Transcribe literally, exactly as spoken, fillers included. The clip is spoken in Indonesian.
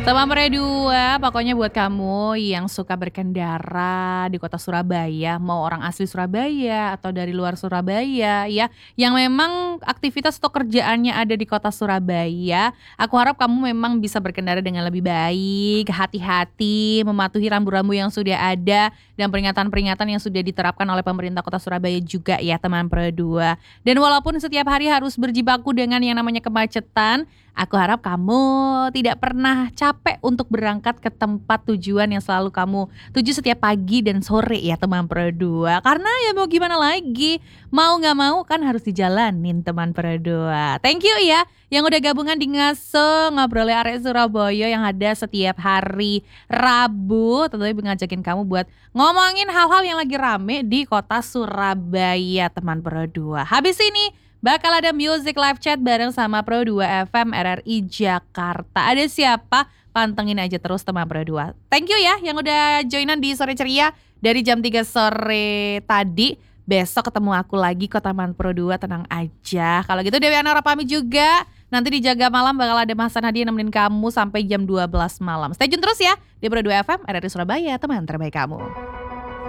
Teman dua, pokoknya buat kamu yang suka berkendara di kota Surabaya, mau orang asli Surabaya atau dari luar Surabaya ya, yang memang aktivitas atau kerjaannya ada di kota Surabaya, aku harap kamu memang bisa berkendara dengan lebih baik, hati-hati, mematuhi rambu-rambu yang sudah ada dan peringatan-peringatan yang sudah diterapkan oleh pemerintah kota Surabaya juga ya teman dua. Dan walaupun setiap hari harus berjibaku dengan yang namanya kemacetan, aku harap kamu tidak pernah capek untuk berangkat ke tempat tujuan yang selalu kamu tuju setiap pagi dan sore ya teman dua. Karena ya mau gimana lagi, mau gak mau kan harus dijalanin teman dua. Thank you ya yang udah gabungan di Ngaso Ngobrolin Arek Surabaya yang ada setiap hari Rabu. Tentunya ngajakin kamu buat ngomongin hal-hal yang lagi rame di kota Surabaya teman dua. Habis ini bakal ada music live chat bareng sama Pro dua F M R R I Jakarta. Ada siapa? Pantengin aja terus teman Pro dua. Thank you ya yang udah joinan di Sore Ceria dari jam tiga sore tadi. Besok ketemu aku lagi kok teman Pro dua, tenang aja. Kalau gitu Dewi Anora pamit juga. Nanti dijaga malam bakal ada Mas Hadi nemenin kamu sampai jam dua belas malam. Stay tune terus ya di Pro dua F M R R I Surabaya, teman terbaik kamu.